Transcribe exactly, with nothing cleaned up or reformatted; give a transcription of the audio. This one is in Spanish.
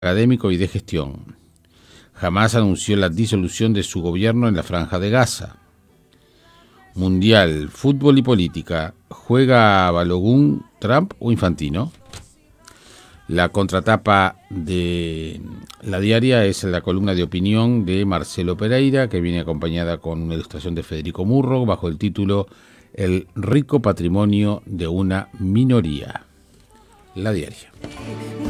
académico y de gestión. Jamás anunció la disolución de su gobierno en la Franja de Gaza. Mundial, fútbol y política. ¿Juega Balogun, Trump o Infantino? La contratapa de La Diaria es la columna de opinión de Marcelo Pereira, que viene acompañada con una ilustración de Federico Murro, bajo el título El rico patrimonio de una minoría. La Diaria.